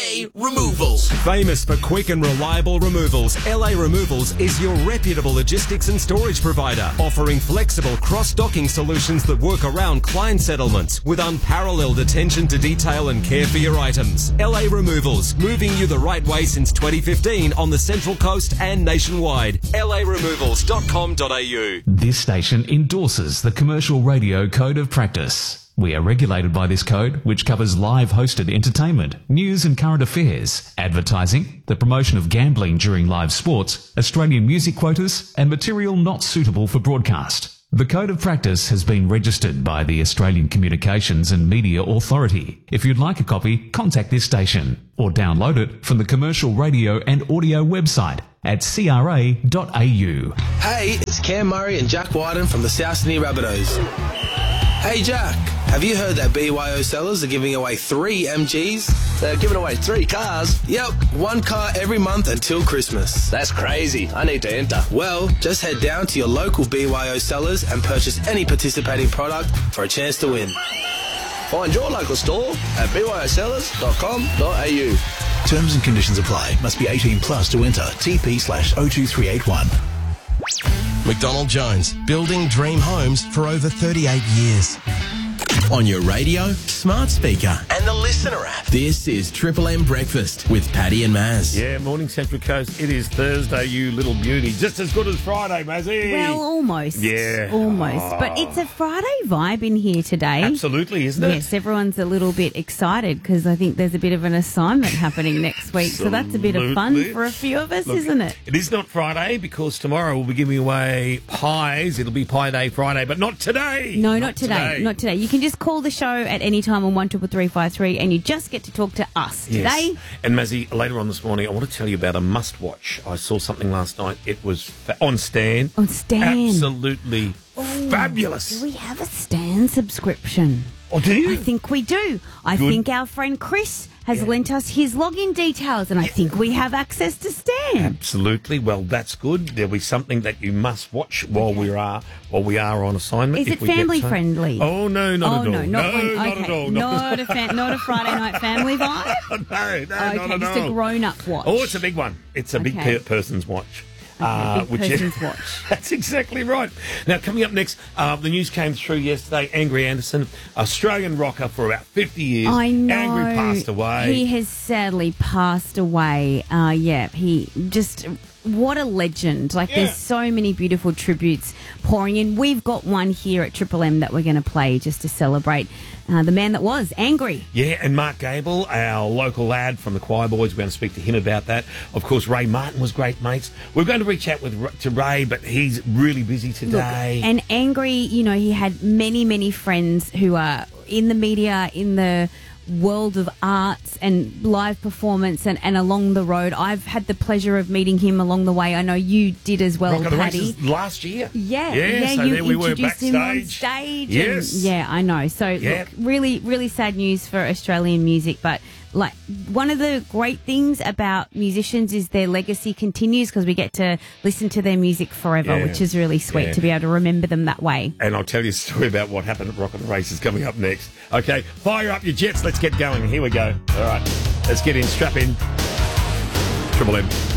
LA Removals. Famous for quick and reliable removals, LA Removals is your reputable logistics and storage provider, offering flexible cross-docking solutions that work around client settlements with unparalleled attention to detail and care for your items. LA Removals, moving you the right way since 2015 on the Central Coast and nationwide. laremovals.com.au. This station endorses the Commercial Radio Code of Practice. We are regulated by this code, which covers live hosted entertainment, news and current affairs, advertising, the promotion of gambling during live sports, Australian music quotas, and material not suitable for broadcast. The Code of Practice has been registered by the Australian Communications and Media Authority. If you'd like a copy, contact this station or download it from the Commercial Radio and Audio website at cra.au. Hey, it's Cam Murray and Jack Wyden from the South Sydney Rabbitohs. Hey Jack, have you heard that BYO sellers are giving away 3 MGs? They're giving away 3 cars? Yep, 1 car every month until Christmas. That's crazy. I need to enter. Well, just head down to your local BYO sellers and purchase any participating product for a chance to win. Find your local store at byosellers.com.au. Terms and conditions apply. Must be 18 plus to enter. TP/02381. McDonald Jones, building dream homes for over 38 years. On your radio, smart speaker, and the Listener app. This is Triple M Breakfast with Paddy and Maz. Yeah, morning Central Coast. It is Thursday, you little beauty. Just as good as Friday, Mazzy. Well, almost. Yeah. Almost. But it's a Friday vibe in here today. Absolutely, isn't it? Yes, everyone's a little bit excited because I think there's a bit of an assignment happening next week. So that's a bit of fun for a few of us, isn't it? It is not Friday because tomorrow we'll be giving away pies. It'll be Pie Day Friday, but not today. No, not today. Not today. You can just call the show at any time on 123353 and you just get to talk to us today. Yes. And Mazzy, later on this morning, I want to tell you about a must-watch. I saw something last night. It was on Stan. On Stan. Absolutely fabulous. Do we have a Stan subscription? Oh, do you? I think we do. I think our friend Chris has lent us his login details, and I think we have access to Stan. Absolutely. Well, that's good. There'll be something that you must watch while we are on assignment. Is it family friendly? Oh no, not at all. No, not at all. Not a Friday night family vibe. No, okay, not at just all. a grown-up watch. Oh, it's a big one. It's a big person's watch. Big person's watch. That's exactly right. Now, coming up next, the news came through yesterday. Angry Anderson, Australian rocker for about 50 years. I know. Angry passed away. He has sadly passed away. He just... What a legend. There's so many beautiful tributes pouring in. We've got one here at Triple M that we're going to play just to celebrate the man that was Angry. Yeah, and Mark Gable, our local lad from the Choir Boys, we're going to speak to him about that. Of course, Ray Martin was great mates. We're going to reach out to Ray, but he's really busy today. Look, and Angry, he had many, many friends who are in the media, in the world of arts and live performance and along the road. I've had the pleasure of meeting him along the way. I know you did as well, Rock of the Paddy. Races last year. Yeah, so you there we were introduced him on backstage. stage. Yes. I know. So look, really, really sad news for Australian music, but one of the great things about musicians is their legacy continues because we get to listen to their music forever, which is really sweet to be able to remember them that way. And I'll tell you a story about what happened at Rock of the Races coming up next. Okay, fire up your jets. Let's get going. Here we go. All right, let's get in. Strap in. Triple M.